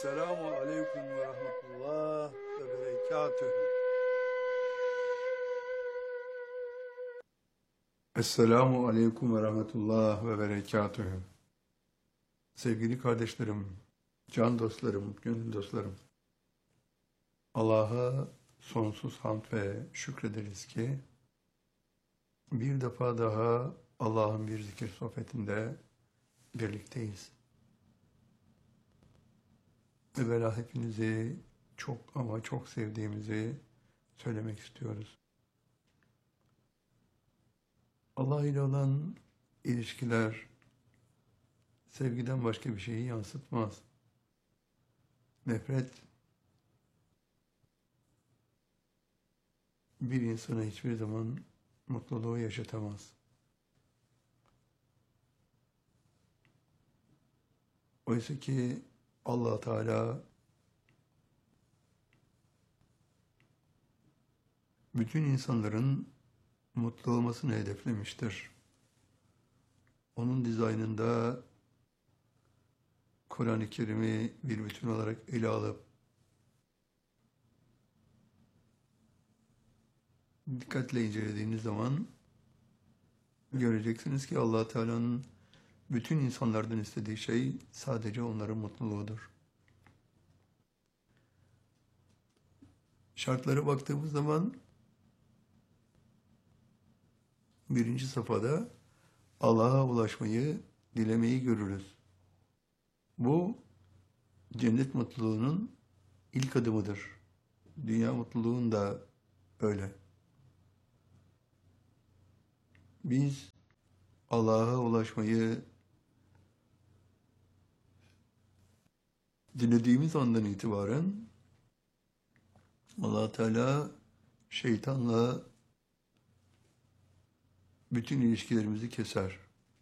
Selamun Aleyküm ve Rahmetullah ve Berekatühü. Esselamu Aleyküm ve Rahmetullah ve Berekatühü. Sevgili kardeşlerim, can dostlarım, gönül dostlarım. Allah'a sonsuz hamd ve şükrederiz ki bir defa daha Allah'ın bir zikir sohbetinde birlikteyiz. Evvela hepinizi çok ama çok sevdiğimizi söylemek istiyoruz. Allah ile olan ilişkiler sevgiden başka bir şeyi yansıtmaz. Nefret bir insana hiçbir zaman mutluluğu yaşatamaz. Oysa ki Allah Teala bütün insanların mutlu olmasını hedeflemiştir. Onun dizaynında Kur'an-ı Kerim'i bir bütün olarak ele alıp dikkatle incelediğiniz zaman göreceksiniz ki Allah Teala'nın bütün insanlardan istediği şey sadece onların mutluluğudur. Şartlara baktığımız zaman birinci safhada Allah'a ulaşmayı, dilemeyi görürüz. Bu cennet mutluluğunun ilk adımıdır. Dünya mutluluğun da öyle. Biz Allah'a ulaşmayı dilediğimiz andan itibaren Allah Teala şeytanla bütün ilişkilerimizi keser.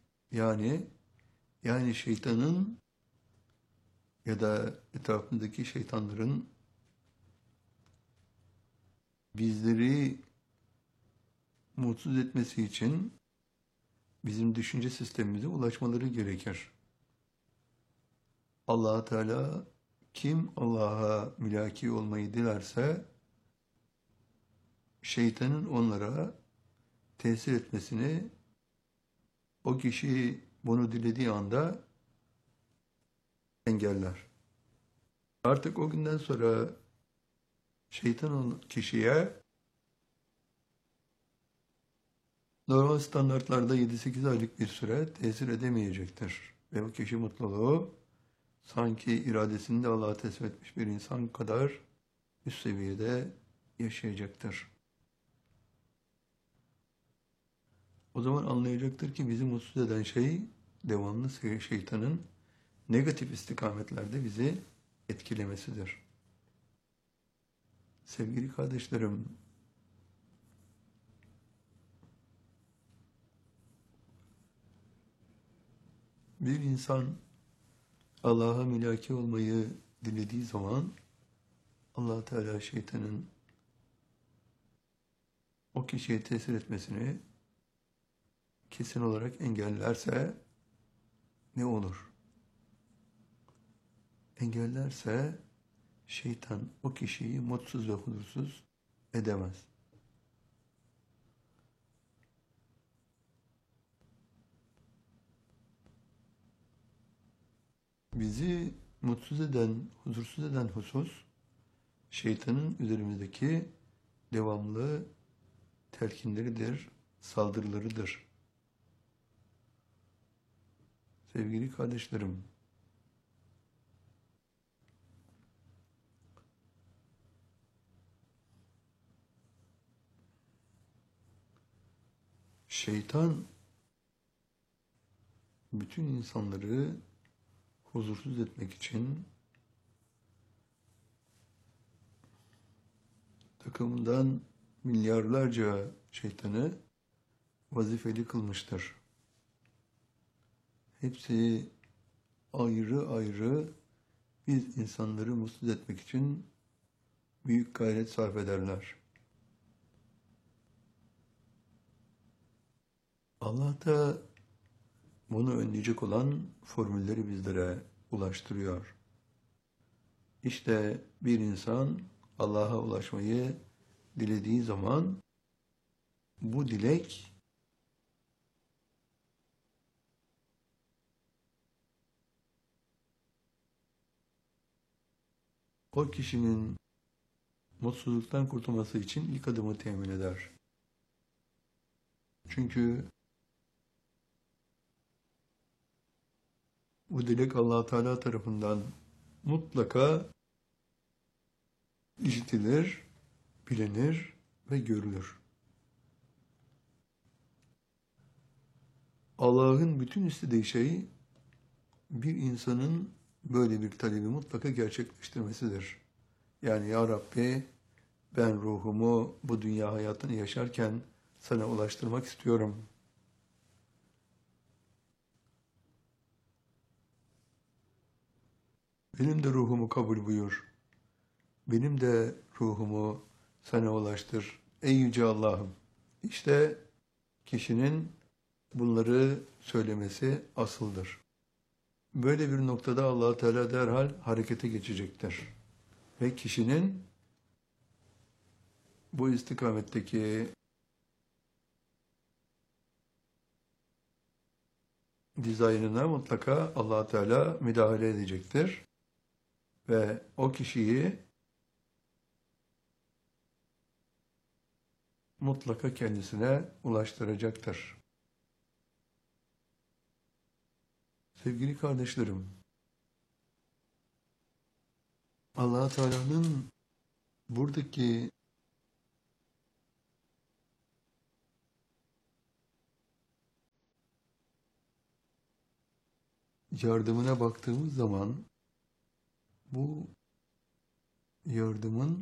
Yani şeytanın ya da etrafındaki şeytanların bizleri mutsuz etmesi için bizim düşünce sistemimize ulaşmaları gerekir. Allah Teala kim Allah'a mülaki olmayı dilerse şeytanın onlara tesir etmesini o kişi bunu dilediği anda engeller. Artık o günden sonra şeytan o kişiye normal standartlarda 7-8 aylık bir süre tesir edemeyecektir. Ve o kişi mutluluğu sanki iradesini de Allah'a teslim etmiş bir insan kadar üst seviyede yaşayacaktır. O zaman anlayacaktır ki bizi mutsuz eden şey devamlı şeytanın negatif istikametlerde bizi etkilemesidir. Sevgili kardeşlerim, bir insan Allah'a mülaki olmayı dilediği zaman Allah Teala şeytanın o kişiye tesir etmesini kesin olarak engellerse ne olur? Engellerse şeytan o kişiyi mutsuz ve huzursuz edemez. Bizi mutsuz eden, huzursuz eden husus, şeytanın üzerimizdeki devamlı telkinleridir, saldırılarıdır. Sevgili kardeşlerim, şeytan bütün insanları huzursuz etmek için takımından milyarlarca şeytanı vazifeli kılmıştır. Hepsi ayrı ayrı biz insanları mutsuz etmek için büyük gayret sarf ederler. Allah da bunu önleyecek olan formülleri bizlere ulaştırıyor. İşte bir insan Allah'a ulaşmayı dilediği zaman bu dilek o kişinin mutsuzluktan kurtulması için ilk adımı temin eder. Çünkü bu dilek Allah Teala tarafından mutlaka işitilir, bilinir ve görülür. Allah'ın bütün istediği şey bir insanın böyle bir talebi mutlaka gerçekleştirmesidir. Yani ya Rabbi, ben ruhumu bu dünya hayatını yaşarken sana ulaştırmak istiyorum. Benim de ruhumu kabul buyur. Benim de ruhumu sana ulaştır. Ey Yüce Allah'ım. İşte kişinin bunları söylemesi asıldır. Böyle bir noktada Allah Teala derhal harekete geçecektir. Ve kişinin bu istikametteki dizaynına mutlaka Allah Teala müdahale edecektir. Ve o kişiyi mutlaka kendisine ulaştıracaktır. Sevgili kardeşlerim, Allah Teala'nın buradaki yardımına baktığımız zaman bu yardımın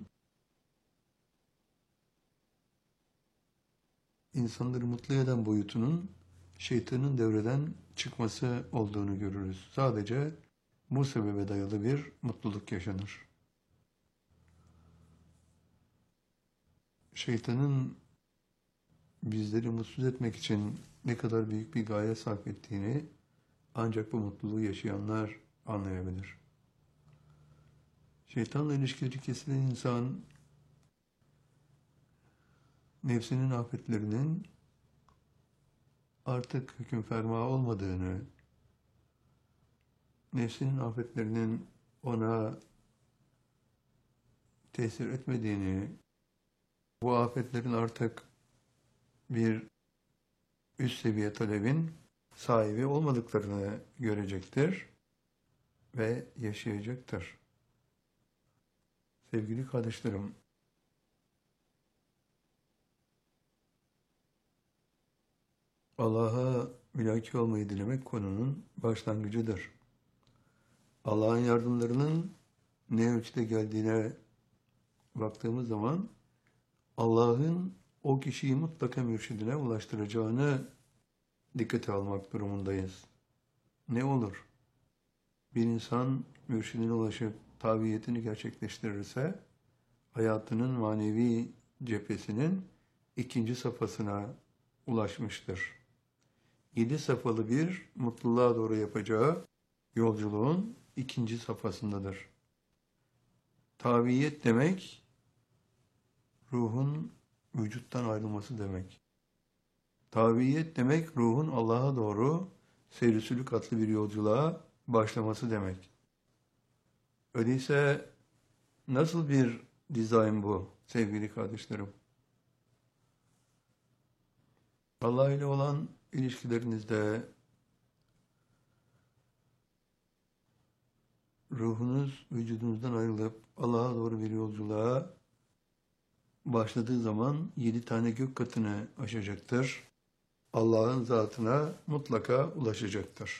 insanları mutlu eden boyutunun şeytanın devreden çıkması olduğunu görürüz. Sadece bu sebebe dayalı bir mutluluk yaşanır. Şeytanın bizleri mutsuz etmek için ne kadar büyük bir gaye sarf ettiğini ancak bu mutluluğu yaşayanlar anlayabilir. Şeytanla ilişkileri kesilen insan nefsinin afetlerinin artık hüküm ferma olmadığını, nefsinin afetlerinin ona tesir etmediğini, bu afetlerin artık bir üst seviye talebin sahibi olmadıklarını görecektir ve yaşayacaktır. Sevgili kardeşlerim, Allah'a mülaki olmayı dilemek konunun başlangıcıdır. Allah'ın yardımlarının ne ölçüde geldiğine baktığımız zaman Allah'ın o kişiyi mutlaka mürşidine ulaştıracağını dikkate almak durumundayız. Ne olur? Bir insan mürşidine ulaşıp tabiyetini gerçekleştirirse hayatının manevi cephesinin ikinci safhasına ulaşmıştır. 7 safhalı bir mutluluğa doğru yapacağı yolculuğun ikinci safhasındadır. Tabiyet demek, ruhun vücuttan ayrılması demek. Tabiyet demek, ruhun Allah'a doğru seyri adlı bir yolculuğa başlaması demek. Öyleyse nasıl bir dizayn bu sevgili kardeşlerim? Allah ile olan ilişkilerinizde ruhunuz vücudunuzdan ayrılıp Allah'a doğru bir yolculuğa başladığı zaman 7 tane gök katını aşacaktır. Allah'ın zatına mutlaka ulaşacaktır.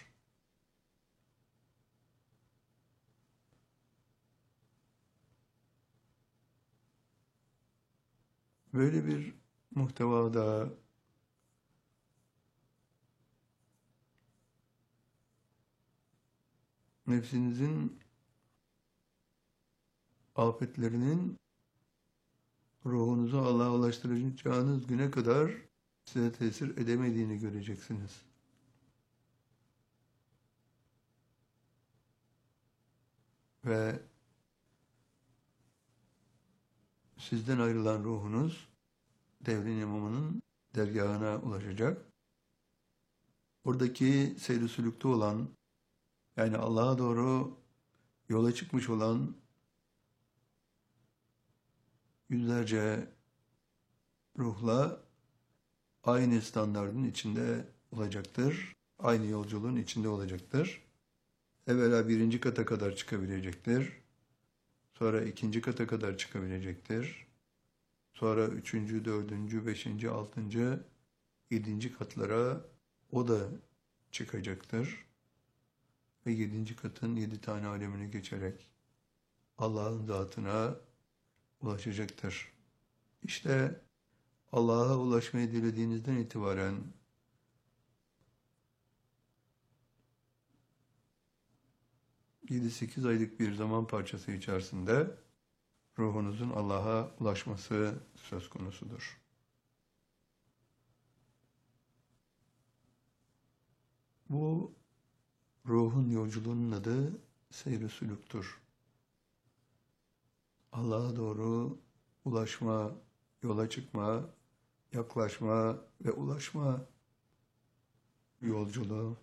Böyle bir muhtevada nefsinizin afetlerinin ruhunuzu Allah'a ulaştıracağınız güne kadar size tesir edemediğini göreceksiniz. Ve sizden ayrılan ruhunuz devrin imamının dergahına ulaşacak. Oradaki seyr-i sülükte olan, yani Allah'a doğru yola çıkmış olan yüzlerce ruhla aynı standardın içinde olacaktır. Aynı yolculuğun içinde olacaktır. Evvela birinci kata kadar çıkabilecektir. Sonra ikinci kata kadar çıkabilecektir. Sonra üçüncü, dördüncü, beşinci, altıncı, yedinci katlara o da çıkacaktır. Ve yedinci katın 7 tane alemini geçerek Allah'ın zatına ulaşacaktır. İşte Allah'a ulaşmayı dilediğinizden itibaren 7-8 aylık bir zaman parçası içerisinde ruhunuzun Allah'a ulaşması söz konusudur. Bu ruhun yolculuğunun adı seyr-i sülüktür. Allah'a doğru ulaşma, yola çıkma, yaklaşma ve ulaşma yolculuğu.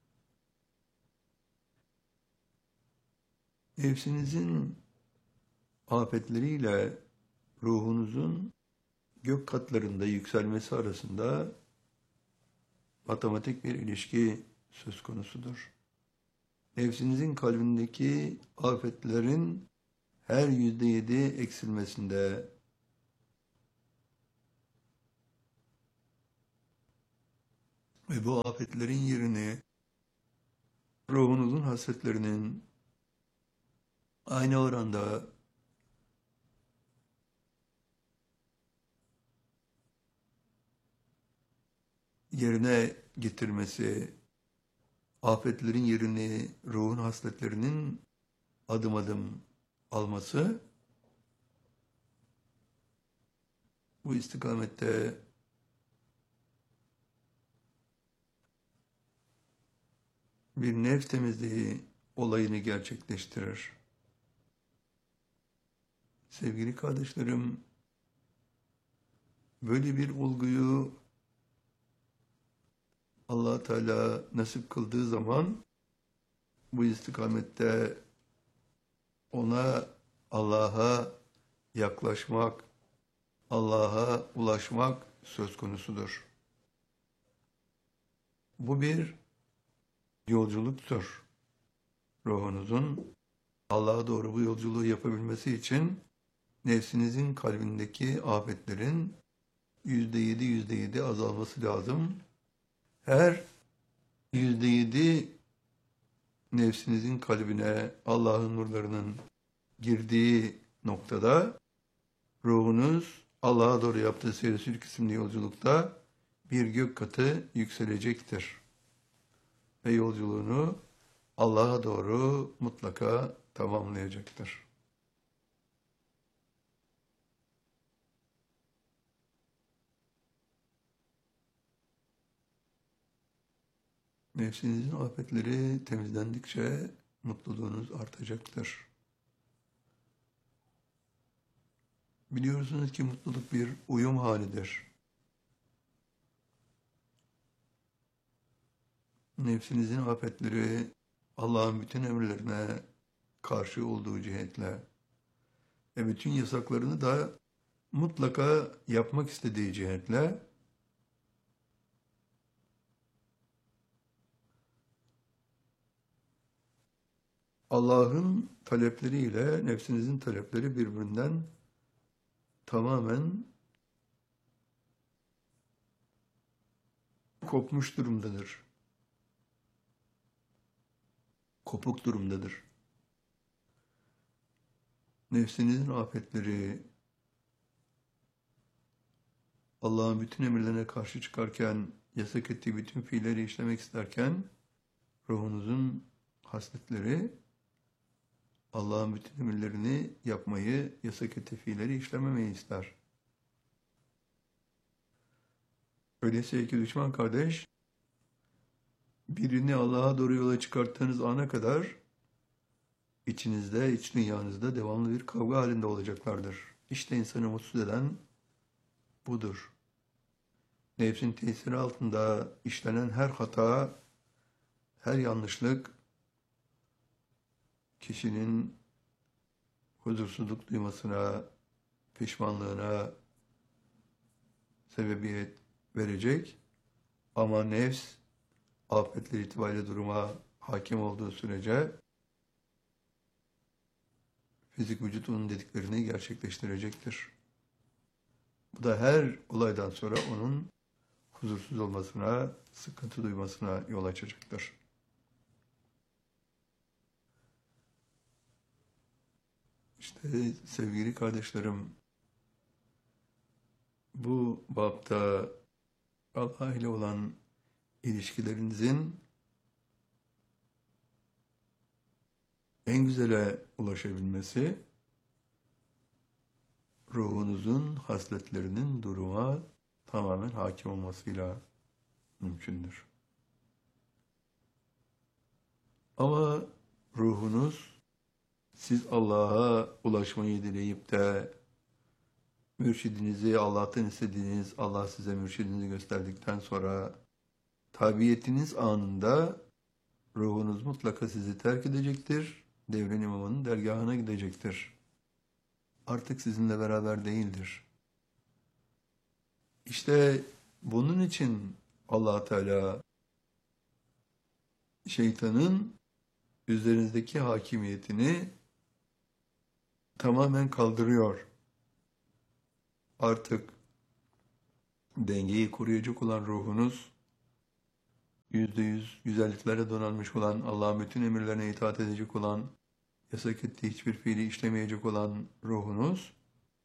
Nefsinizin afetleriyle ruhunuzun gök katlarında yükselmesi arasında matematik bir ilişki söz konusudur. Nefsinizin kalbindeki afetlerin her %7 eksilmesinde ve bu afetlerin yerini ruhunuzun hasretlerinin aynı oranda yerine getirmesi, afetlerin yerini ruhun hasletlerinin adım adım alması, bu istikamette bir nefs temizliği olayını gerçekleştirir. Sevgili kardeşlerim, böyle bir olguyu Allah Teala nasip kıldığı zaman bu istikamette ona, Allah'a yaklaşmak, Allah'a ulaşmak söz konusudur. Bu bir yolculuktur. Ruhunuzun Allah'a doğru bu yolculuğu yapabilmesi için nefsinizin kalbindeki afetlerin %7 azalması lazım. Her %7 nefsinizin kalbine Allah'ın nurlarının girdiği noktada ruhunuz Allah'a doğru yaptığı seyr-i sülük isimli yolculukta bir gök katı yükselecektir. Ve yolculuğunu Allah'a doğru mutlaka tamamlayacaktır. Nefsinizin afetleri temizlendikçe mutluluğunuz artacaktır. Biliyorsunuz ki mutluluk bir uyum halidir. Nefsinizin afetleri Allah'ın bütün emirlerine karşı olduğu cihetle ve bütün yasaklarını da mutlaka yapmak istediği cihetle Allah'ın talepleriyle nefsinizin talepleri birbirinden tamamen kopmuş durumdadır. Kopuk durumdadır. Nefsinizin afetleri Allah'ın bütün emirlerine karşı çıkarken, yasak ettiği bütün fiilleri işlemek isterken, ruhunuzun hasletleri Allah'ın bütün emirlerini yapmayı, yasak ettiği fiilleri işlememeyi ister. Öyleyse iki düşman kardeş, birini Allah'a doğru yola çıkarttığınız ana kadar içinizde, iç dünyanızda devamlı bir kavga halinde olacaklardır. İşte insanı mutsuz eden budur. Nefsin tesiri altında işlenen her hata, her yanlışlık kişinin huzursuzluk duymasına, pişmanlığına sebebiyet verecek. Ama nefs afetler itibariyle duruma hakim olduğu sürece fizik vücut onun dediklerini gerçekleştirecektir. Bu da her olaydan sonra onun huzursuz olmasına, sıkıntı duymasına yol açacaktır. İşte sevgili kardeşlerim, bu bapta Allah ile olan ilişkilerinizin en güzele ulaşabilmesi, ruhunuzun hasletlerinin duruma tamamen hakim olmasıyla mümkündür. Ama ruhunuz, siz Allah'a ulaşmayı dileyip de mürşidinizi Allah'tan istediğiniz, Allah size mürşidinizi gösterdikten sonra tabiiyetiniz anında ruhunuz mutlaka sizi terk edecektir. Devrin imamının dergahına gidecektir. Artık sizinle beraber değildir. İşte bunun için Allah Teala şeytanın üzerinizdeki hakimiyetini tamamen kaldırıyor. Artık dengeyi koruyacak olan ruhunuz, %100 güzelliklere donanmış olan, Allah'ın bütün emirlerine itaat edecek olan, yasak ettiği hiçbir fiili işlemeyecek olan ruhunuz,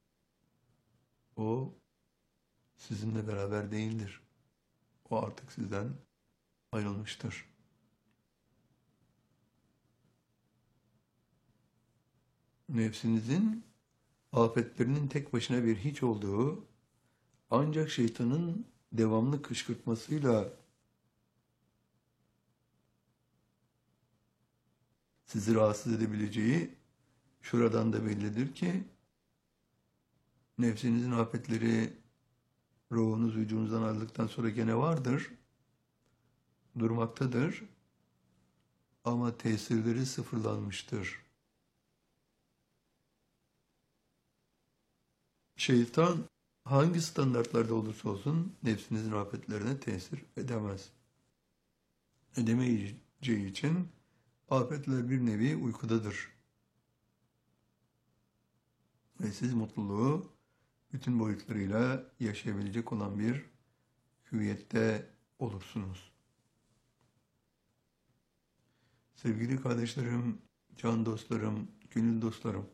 o sizinle beraber değildir. O artık sizden ayrılmıştır. Nefsinizin afetlerinin tek başına bir hiç olduğu, ancak şeytanın devamlı kışkırtmasıyla sizi rahatsız edebileceği şuradan da bellidir ki, nefsinizin afetleri ruhunuz vücudunuzdan ayrıldıktan sonra gene vardır, durmaktadır ama tesirleri sıfırlanmıştır. Şeytan hangi standartlarda olursa olsun nefsinizin afetlerine tesir edemez. Edemeyeceği için afetler bir nevi uykudadır. Ve siz mutluluğu bütün boyutlarıyla yaşayabilecek olan bir hüviyette olursunuz. Sevgili kardeşlerim, can dostlarım, gönül dostlarım,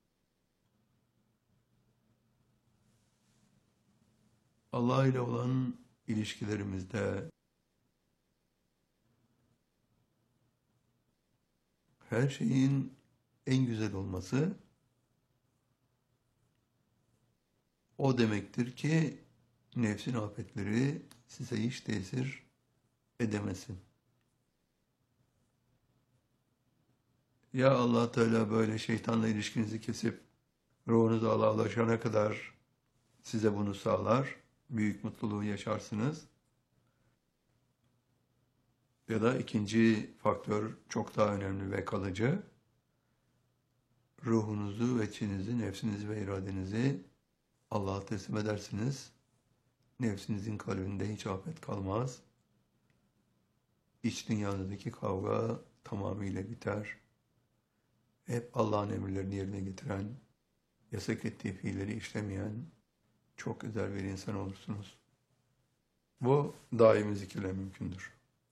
Allah ile olan ilişkilerimizde her şeyin en güzel olması o demektir ki nefsin afetleri size hiç tesir edemesin. Ya Allah Teala böyle şeytanla ilişkinizi kesip ruhunuz Allah'a ulaşana kadar size bunu sağlar, büyük mutluluğu yaşarsınız. Ya da ikinci faktör çok daha önemli ve kalıcı. Ruhunuzu ve içinizi, nefsinizi ve iradenizi Allah'a teslim edersiniz. Nefsinizin kalbinde hiç afet kalmaz. İç dünyanızdaki kavga tamamıyla biter. Hep Allah'ın emirlerini yerine getiren, yasak ettiği fiilleri işlemeyen çok özel bir insan olursunuz. Bu daimi zikirle mümkündür.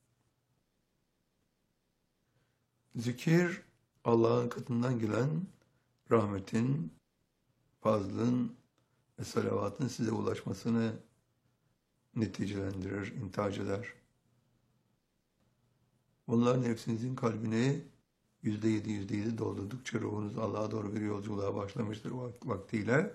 Zikir, Allah'ın katından gelen rahmetin, fazlın ve salavatın size ulaşmasını neticelendirir, intihac eder. Bunlar nefsinizin kalbini %7 doldurdukça ruhunuz Allah'a doğru bir yolculuğa başlamıştır vaktiyle.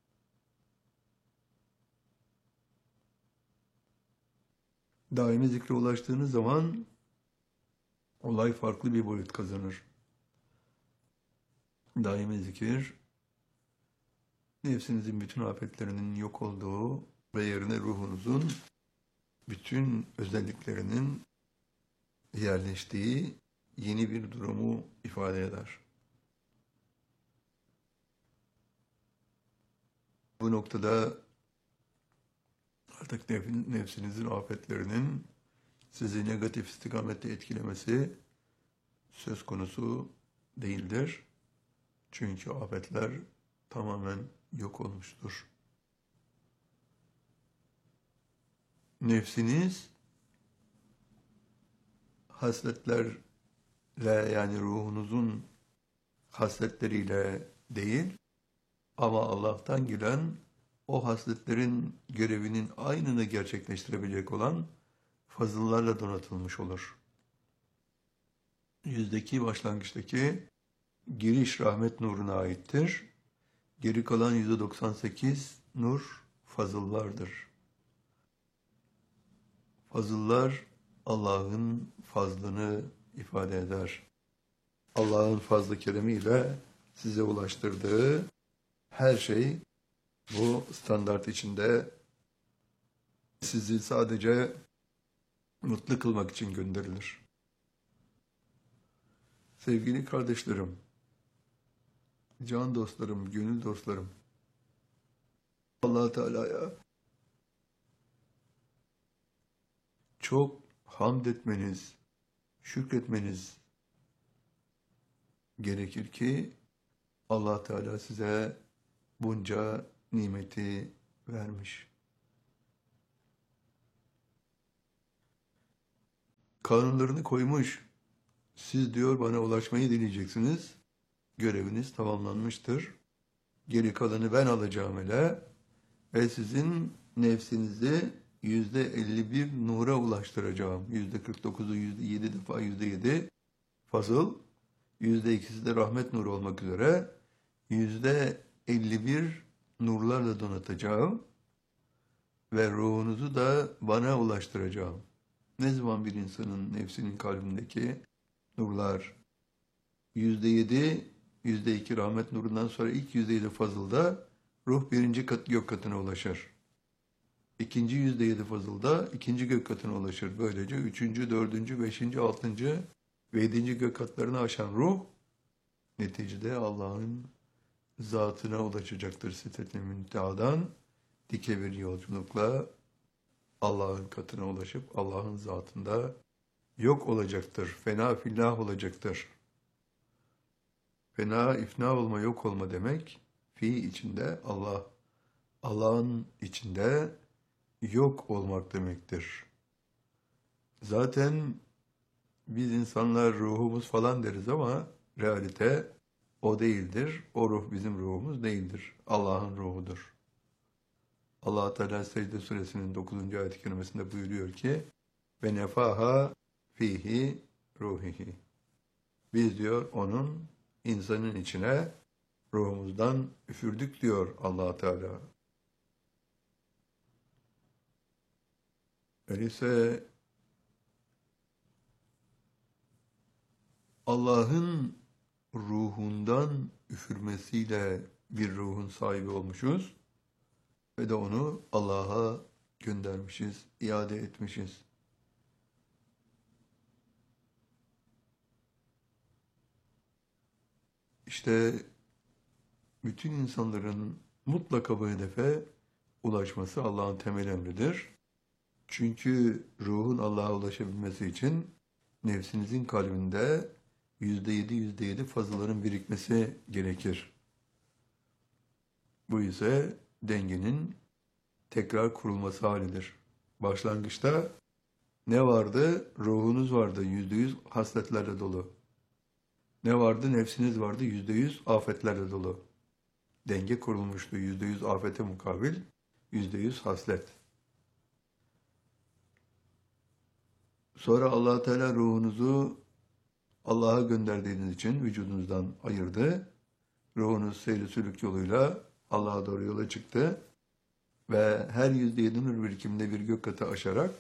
Daimi zikre ulaştığınız zaman olay farklı bir boyut kazanır. Daimi zikir nefsinizin bütün afetlerinin yok olduğu ve yerine ruhunuzun bütün özelliklerinin yerleştiği yeni bir durumu ifade eder. Bu noktada artık nefsinizin afetlerinin sizi negatif istikamette etkilemesi söz konusu değildir. Çünkü afetler tamamen yok olmuştur. Nefsiniz hasletlerle, yani ruhunuzun hasletleriyle değil ama Allah'tan gelen o hasletlerin görevinin aynını gerçekleştirebilecek olan fazıllarla donatılmış olur. Yüzdeki başlangıçtaki giriş rahmet nuruna aittir. Geri kalan %98 nur fazıllardır. Fazıllar Allah'ın fazlını ifade eder. Allah'ın fazl-ı keremiyle size ulaştırdığı her şey bu standart içinde sizi sadece mutlu kılmak için gönderilir. Sevgili kardeşlerim, can dostlarım, gönül dostlarım, Allah Teala'ya çok hamd etmeniz, şükretmeniz gerekir ki Allah Teala size bunca nimeti vermiş. Kanunlarını koymuş. Siz diyor bana ulaşmayı dileyeceksiniz. Göreviniz tamamlanmıştır. Geri kalanı ben alacağım hele ve sizin nefsinizi %51 nura ulaştıracağım. %49'u %7 defa %7 fazıl, %2'si de rahmet nuru olmak üzere %51 nurlarla donatacağım ve ruhunuzu da bana ulaştıracağım. Ne zaman bir insanın nefsinin kalbindeki nurlar %7, %2 rahmet nurundan sonra ilk %7 fazılda ruh birinci gök katına ulaşır. İkinci %7 fazılda ikinci gök katına ulaşır. Böylece üçüncü, dördüncü, beşinci, altıncı ve yedinci gök katlarını aşan ruh neticede Allah'ın zatına ulaşacaktır. Sidret-i Münteha'dan dike bir yolculukla Allah'ın katına ulaşıp Allah'ın zatında yok olacaktır. Fena fillah olacaktır. Fena, ifna olma, yok olma demek, fi içinde Allah, Allah'ın içinde yok olmak demektir. Zaten biz insanlar ruhumuz falan deriz ama realite o değildir. O ruh bizim ruhumuz değildir. Allah'ın ruhudur. Allah Teala Secde Suresinin 9. ayet-i kerimesinde buyuruyor ki ve nefaha fihi ruhihi. Biz diyor onun insanın içine ruhumuzdan üfürdük diyor Allah Teala. Öyleyse Allah'ın ruhundan üfürmesiyle bir ruhun sahibi olmuşuz ve de onu Allah'a göndermişiz, iade etmişiz. İşte bütün insanların mutlaka bu hedefe ulaşması Allah'ın temel emridir. Çünkü ruhun Allah'a ulaşabilmesi için nefsinizin kalbinde %7 fazlaların birikmesi gerekir. Bu ise dengenin tekrar kurulması halidir. Başlangıçta ne vardı? Ruhunuz vardı, %100 hasletlerle dolu. Ne vardı? Nefsiniz vardı, %100 afetlerle dolu. Denge kurulmuştu, %100 afete mukabil, %100 haslet. Sonra Allah Teala ruhunuzu Allah'a gönderdiğiniz için vücudunuzdan ayırdı. Ruhunuz seyri sülük yoluyla Allah'a doğru yola çıktı. Ve her %7 nur birikiminde bir gök katı aşarak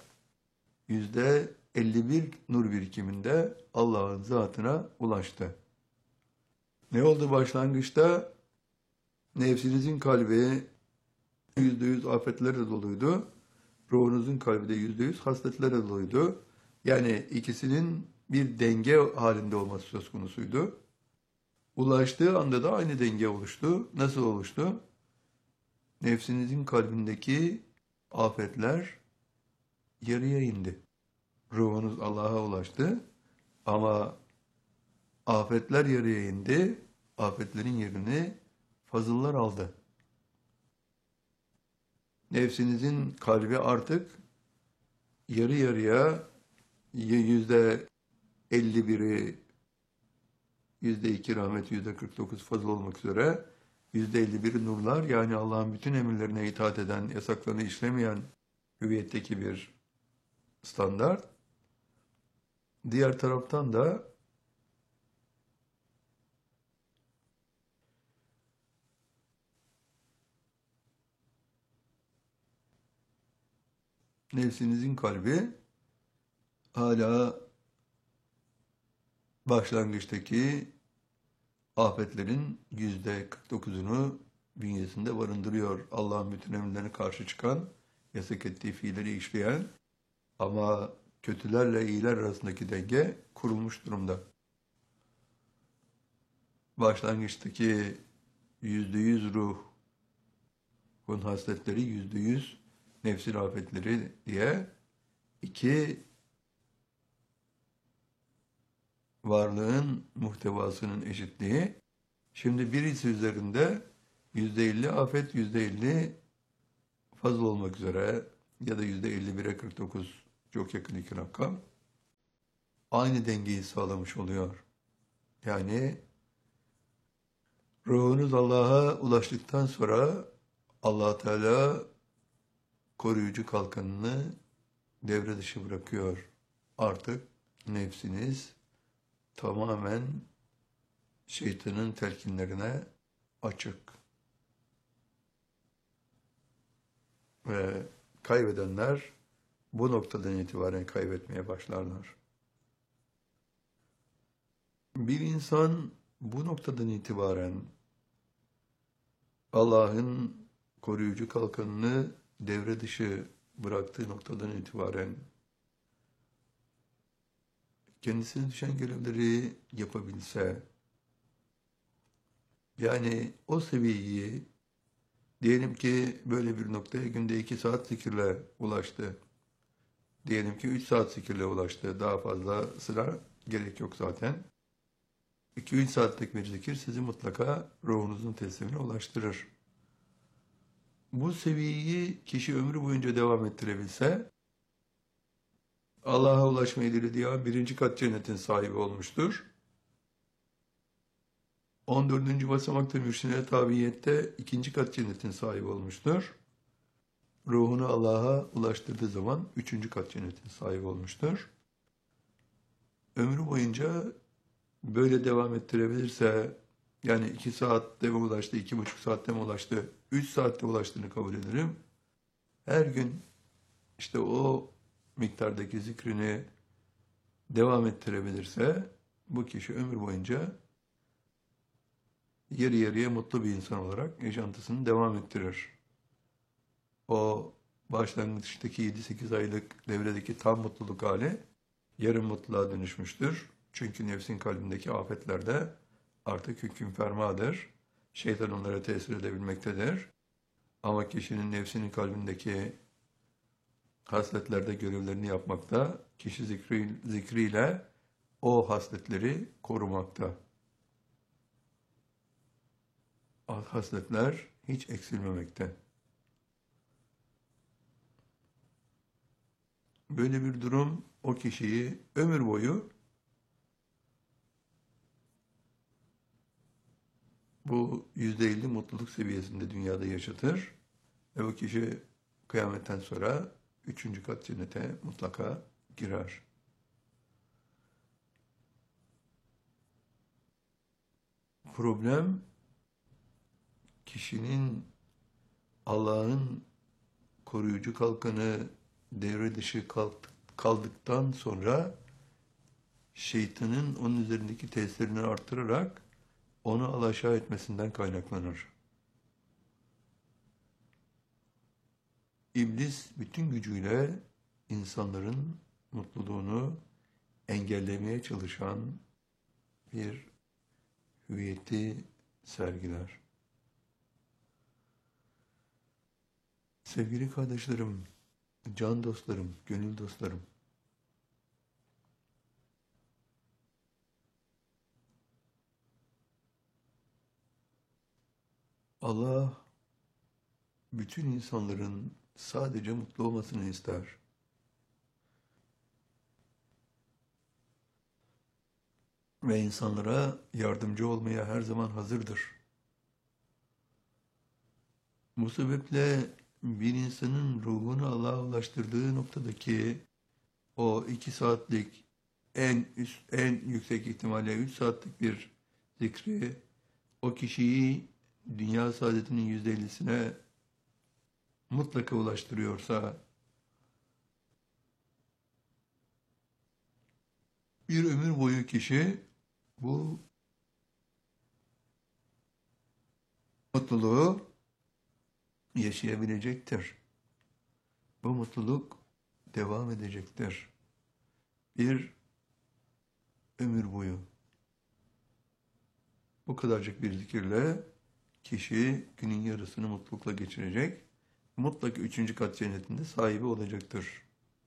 %51 nur birikiminde Allah'ın zatına ulaştı. Ne oldu başlangıçta? Nefsinizin kalbi %100 afetlerle doluydu. Ruhunuzun kalbi de %100 hasletlerle doluydu. Yani ikisinin bir denge halinde olması söz konusuydu. Ulaştığı anda da aynı denge oluştu. Nasıl oluştu? Nefsinizin kalbindeki afetler yarıya indi. Ruhunuz Allah'a ulaştı ama afetler yarıya indi. Afetlerin yerini fazıllar aldı. Nefsinizin kalbi artık yarı yarıya %51'i %2 rahmet, %49 fazıl olmak üzere %51'i nurlar, yani Allah'ın bütün emirlerine itaat eden, yasaklarını işlemeyen hüviyetteki bir standart. Diğer taraftan da nefsinizin kalbi hala başlangıçtaki afetlerin %49'unu bünyesinde barındırıyor. Allah'ın bütün emirlerine karşı çıkan, yasak ettiği fiilleri işleyen ama kötülerle iyiler arasındaki denge kurulmuş durumda. Başlangıçtaki %100 ruhun hasletleri, %100 nefsin afetleri diye iki varlığın muhtevasının eşitliği. Şimdi birisi üzerinde %50 afet, %50 fazla olmak üzere ya da %51'e 49, çok yakın iki rakam, aynı dengeyi sağlamış oluyor. Yani ruhunuz Allah'a ulaştıktan sonra Allah Teala koruyucu kalkanını devre dışı bırakıyor. Artık nefsiniz tamamen şeytanın telkinlerine açık. Ve kaybedenler bu noktadan itibaren kaybetmeye başlarlar. Bir insan bu noktadan itibaren Allah'ın koruyucu kalkanını devre dışı bıraktığı noktadan itibaren kendisine düşen görevleri yapabilse, yani o seviyeyi, diyelim ki böyle bir noktaya günde 2 saat zikirle ulaştı. Diyelim ki 3 saat zikirle ulaştı. Daha fazla sıra gerek yok zaten. 2-3 saatlik bir zikir sizi mutlaka ruhunuzun teslimine ulaştırır. Bu seviyeyi kişi ömrü boyunca devam ettirebilse, Allah'a ulaşmayı dilediği an 1. kat cennetin sahibi olmuştur. 14. basamakta mürşide tabiyette 2. kat cennetin sahibi olmuştur. Ruhunu Allah'a ulaştırdığı zaman 3. kat cennetin sahibi olmuştur. Ömrü boyunca böyle devam ettirebilirse, yani 2 saatte mi ulaştı, 2,5 saatte mi ulaştı, 3 saatte ulaştığını kabul ederim. Her gün işte o miktardaki zikrini devam ettirebilirse, bu kişi ömür boyunca yarı yarıya mutlu bir insan olarak yaşantısını devam ettirir. O başlangıçtaki 7-8 aylık devredeki tam mutluluk hali yarım mutluluğa dönüşmüştür. Çünkü nefsin kalbindeki afetlerde artık hüküm fermadır. Şeytan onlara tesir edebilmektedir. Ama kişinin nefsinin kalbindeki hasletlerde görevlerini yapmakta, kişi zikriyle o hasletleri korumakta. Hasletler hiç eksilmemekte. Böyle bir durum o kişiyi ömür boyu bu %50 mutluluk seviyesinde dünyada yaşatır ve bu kişi kıyametten sonra 3. kat cennete mutlaka girer. Problem kişinin Allah'ın koruyucu kalkanı devre dışı kaldıktan sonra şeytanın onun üzerindeki tesirini artırarak onu alaşağı etmesinden kaynaklanır. İblis bütün gücüyle insanların mutluluğunu engellemeye çalışan bir hüviyeti sergiler. Sevgili kardeşlerim, can dostlarım, gönül dostlarım, Allah bütün insanların sadece mutlu olmasını ister. Ve insanlara yardımcı olmaya her zaman hazırdır. Bu sebeple bir insanın ruhunu Allah'a ulaştırdığı noktadaki o 2 saatlik en yüksek ihtimalle 3 saatlik bir zikri o kişiyi dünya saadetinin %50'sine mutlaka ulaştırıyorsa bir ömür boyu kişi bu mutluluğu yaşayabilecektir. Bu mutluluk devam edecektir. Bir ömür boyu. Bu kadarcık bir zikirle kişi günün yarısını mutlulukla geçirecek. Mutlaka 3. kat cennetinde sahibi olacaktır.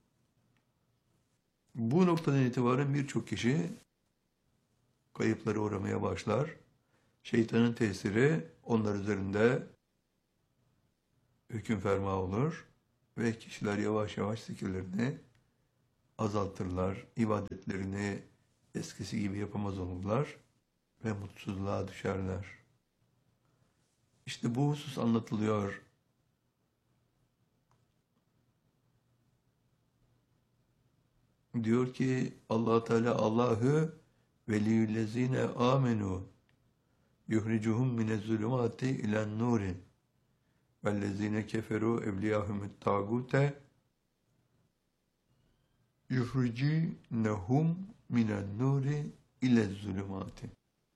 Bu noktadan itibaren birçok kişi kayıplara uğramaya başlar. Şeytanın tesiri onlar üzerinde hüküm ferma olur ve kişiler yavaş yavaş zikirlerini azaltırlar, ibadetlerini eskisi gibi yapamaz olurlar ve mutsuzluğa düşerler. İşte bu husus anlatılıyor. Diyor ki Allah Teala Allahu veliyyüllezine amenu yuhricuhum minezzulumati ilen nuri vellezine keferu evliyahumut tagute yuhricinehum minen nuri ilezzulumati.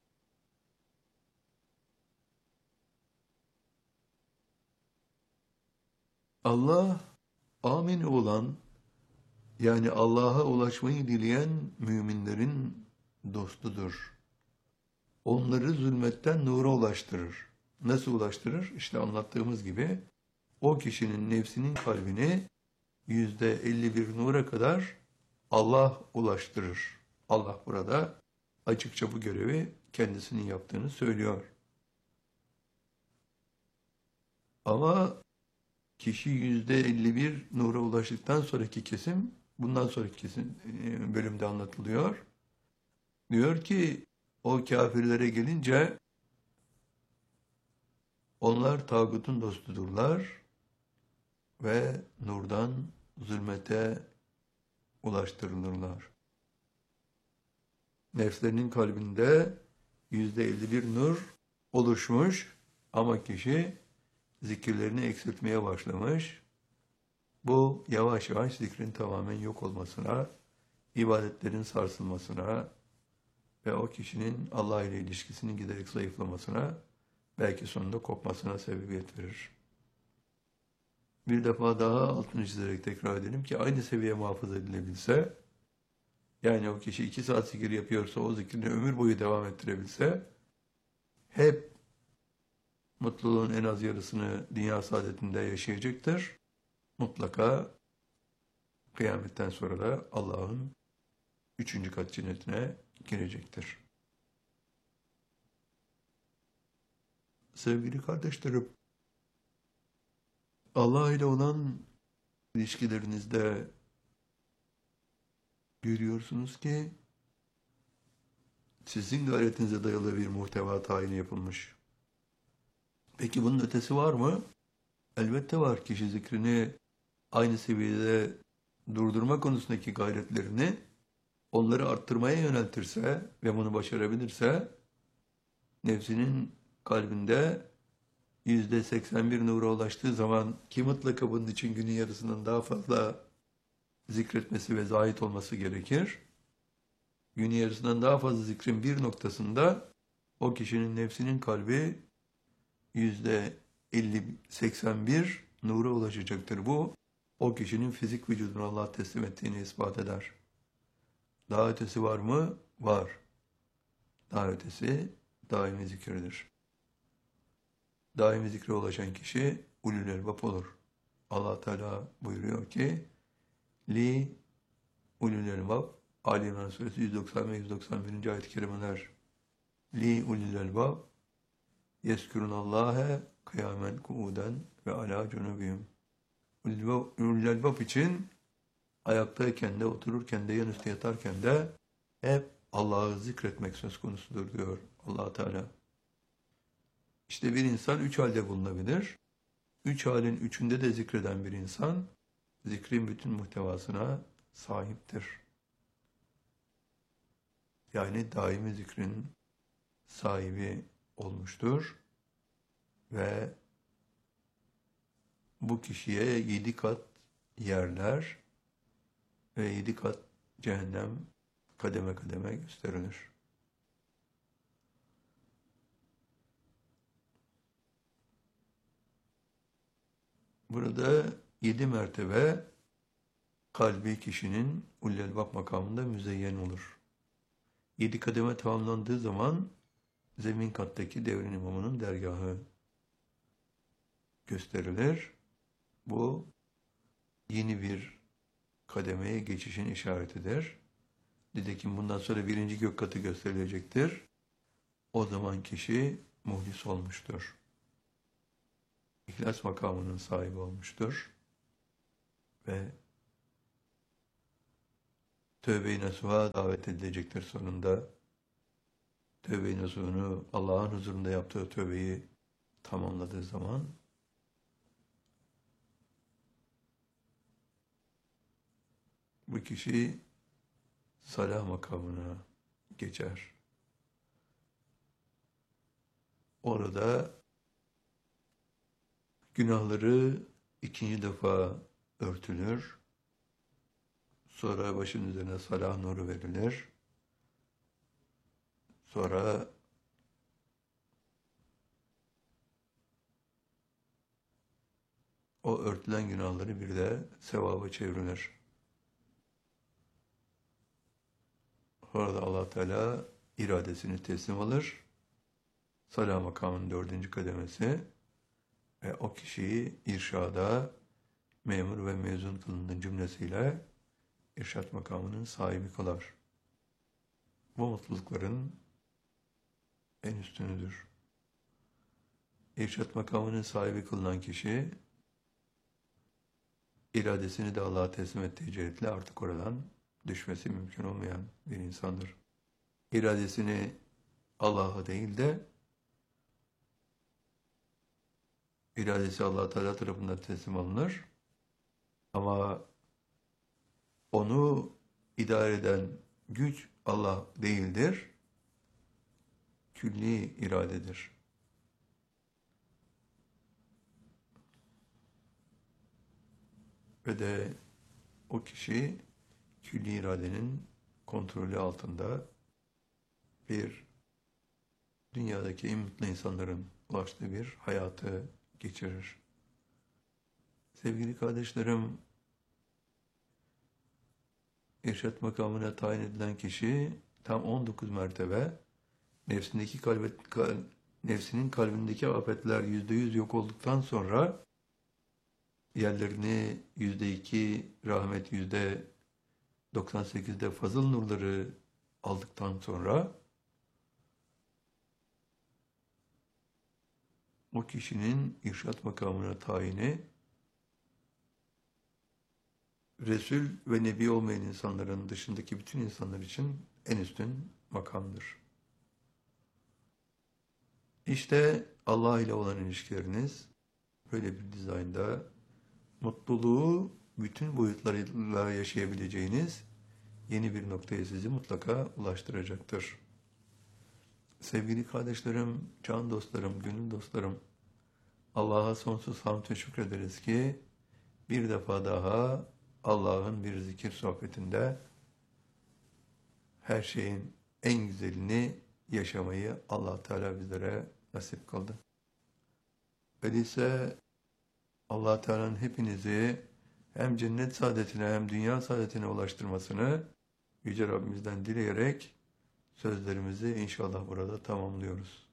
Allah amin olan yani Allah'a ulaşmayı dileyen müminlerin dostudur. Onları zulmetten nura ulaştırır. Nasıl ulaştırır? İşte anlattığımız gibi o kişinin nefsinin kalbini %51 nura kadar Allah ulaştırır. Allah burada açıkça bu görevi kendisinin yaptığını söylüyor. Ama kişi %51 nura ulaştıktan sonraki kesim, bundan sonraki kesim bölümde anlatılıyor. Diyor ki o kafirlere gelince onlar tağutun dostudurlar ve nurdan zulmete ulaştırılırlar. Nefslerinin kalbinde %51 nur oluşmuş ama kişi zikirlerini eksiltmeye başlamış. Bu yavaş yavaş zikrin tamamen yok olmasına, ibadetlerin sarsılmasına ve o kişinin Allah ile ilişkisinin giderek zayıflamasına, belki sonunda kopmasına sebebiyet verir. Bir defa daha altını çizerek tekrar edelim ki aynı seviye muhafaza edilebilse, yani o kişi 2 saat zikir yapıyorsa o zikrini ömür boyu devam ettirebilse, hep mutluluğun en az yarısını dünya saadetinde yaşayacaktır. Mutlaka kıyametten sonra da Allah'ın 3. kat cennetine girecektir. Sevgili kardeşlerim, Allah ile olan ilişkilerinizde görüyorsunuz ki sizin gayretinize dayalı bir muhteva tayini yapılmış. Peki bunun ötesi var mı? Elbette var. Kişi zikrini aynı seviyede durdurma konusundaki gayretlerini onları arttırmaya yöneltirse ve bunu başarabilirse nefsinin kalbinde %81 nura ulaştığı zaman ki mutlaka bunun için günün yarısından daha fazla zikretmesi ve zahit olması gerekir. Günün yarısından daha fazla zikrin bir noktasında o kişinin nefsinin kalbi %50, 81 nura ulaşacaktır. Bu, o kişinin fizik vücudunu Allah'a teslim ettiğini ispat eder. Daha ötesi var mı? Var. Daha ötesi daimi zikirdir. Daimi zikre ulaşan kişi ulul elbap olur. Allah Teala buyuruyor ki li ulul elbab, Ali İmran Suresi 190 ve 191. ayet-i kerimeler. Li ulul elbab yezkurunallâhe kıyamen kuuden ve alâ cunubihim. Ulul elbab için ayaktayken de, otururken de, yanüstü yatarken de hep Allah'ı zikretmek söz konusudur diyor Allah Teala. İşte bir insan üç halde bulunabilir. Üç halin üçünde de zikreden bir insan, zikrin bütün muhtevasına sahiptir. Yani daimi zikrin sahibi olmuştur ve bu kişiye 7 kat yerler ve 7 kat cehennem kademe kademe gösterilir. Burada 7 mertebe kalbi kişinin ullelbap makamında müzeyyen olur. 7 kademe tamamlandığı zaman zemin kattaki devrin imamının dergahı gösterilir. Bu yeni bir kademeye geçişin işaretidir. Nitekim bundan sonra birinci gök katı gösterilecektir. O zaman kişi muhlis olmuştur. İhlas makamının sahibi olmuştur. Ve tövbe-i nasuha davet edilecektir sonunda. Tövbe-i nasuhunu Allah'ın huzurunda yaptığı tövbeyi tamamladığı zaman bu kişi salah makamına geçer. Orada günahları ikinci defa örtülür. Sonra başın üzerine salah nuru verilir. Sonra o örtülen günahları bir de sevaba çevrilir. Orada Allah Teala iradesini teslim alır. Salah makamının 4. kademesi ve o kişiyi irşada memur ve mezun kılının cümlesiyle irşat makamının sahibi kılar. Bu mutlulukların en üstünüdür. İrşat makamının sahibi kılınan kişi iradesini de Allah'a teslim ettiği cihetle artık oradan düşmesi mümkün olmayan bir insandır. İradesini Allah'a değil de iradesi Allah Teala tarafından teslim alınır. Ama onu idare eden güç Allah değildir. Külli iradedir. Ve de o kişi külli iradenin kontrolü altında bir dünyadaki en mutlu insanların ulaştığı bir hayatı geçirir. Sevgili kardeşlerim, irşat makamına tayin edilen kişi tam 19 mertebe nefsinin kalbindeki afetler %100 yok olduktan sonra yerlerini %2 rahmet, %98'de fazıl nurları aldıktan sonra o kişinin irşat makamına tayini Resul ve Nebi olmayan insanların dışındaki bütün insanlar için en üstün makamdır. İşte Allah ile olan ilişkileriniz böyle bir dizaynda mutluluğu bütün boyutlarıyla yaşayabileceğiniz yeni bir noktaya sizi mutlaka ulaştıracaktır. Sevgili kardeşlerim, can dostlarım, gönül dostlarım, Allah'a sonsuz hamd ve şükrederiz ki bir defa daha Allah'ın bir zikir sohbetinde her şeyin en güzelini yaşamayı Allah Teala bizlere nasip kıldı. Öyleyse Allah Teala'nın hepinizi hem cennet saadetine hem dünya saadetine ulaştırmasını Yüce Rabbimizden dileyerek sözlerimizi inşallah burada tamamlıyoruz.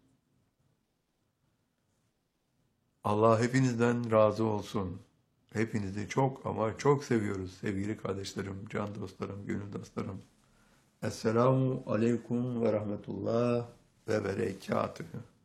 Allah hepinizden razı olsun. Hepinizi çok ama çok seviyoruz sevgili kardeşlerim, can dostlarım, gönül dostlarım. Esselamu aleyküm ve rahmetullah ve berekatühü.